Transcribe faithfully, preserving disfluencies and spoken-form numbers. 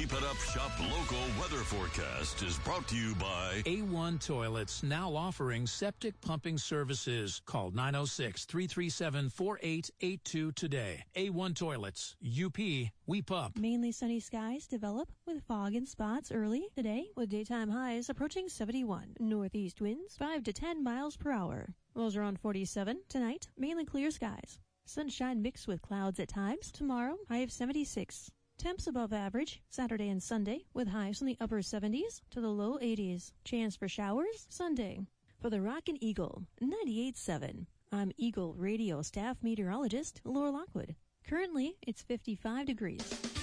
Keep It Up Shop Local weather forecast is brought to you by A one Toilets, now offering septic pumping services. Call nine oh six, three three seven, four eight eight two today. A one Toilets. U P, we pump. Mainly sunny skies develop with fog and spots early today with daytime highs approaching seventy-one. Northeast winds five to ten miles per hour. Lows around forty-seven. Tonight, mainly clear skies. Sunshine mixed with clouds at times. Tomorrow, high of seventy-six. Temps above average Saturday and Sunday with highs in the upper seventies to the low eighties. Chance for showers Sunday. For the Rockin' Eagle ninety-eight point seven, I'm Eagle Radio staff meteorologist Laura Lockwood. Currently, it's fifty-five degrees.